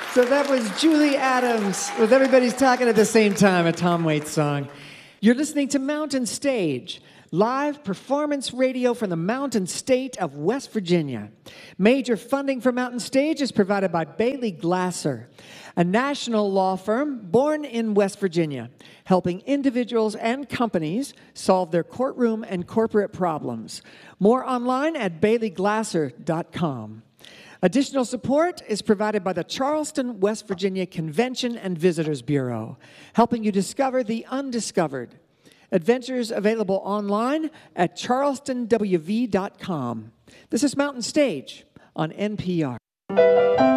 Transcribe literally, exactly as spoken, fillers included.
So that was Julie Adams with Everybody's Talking at the Same Time, a Tom Waits song. You're listening to Mountain Stage, live performance radio from the Mountain State of West Virginia. Major funding for Mountain Stage is provided by Bailey Glasser, a national law firm born in West Virginia, helping individuals and companies solve their courtroom and corporate problems. More online at bailey glasser dot com. Additional support is provided by the Charleston, West Virginia Convention and Visitors Bureau, helping you discover the undiscovered. Adventures available online at charleston w v dot com. This is Mountain Stage on N P R.